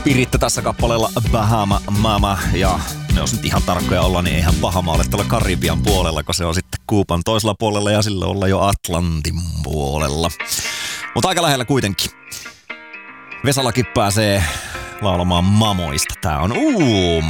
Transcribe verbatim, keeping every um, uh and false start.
Piritta tässä kappaleella Bahama Mama. Ja jos nyt ihan tarkkoja olla, niin eihän Bahama ole tuolla Karibian puolella, kun se on sitten Kuuban toisella puolella ja sillä olla jo Atlantin puolella. Mutta aika lähellä kuitenkin. Vesalakin pääsee laulamaan mamoista. Tää on Uum.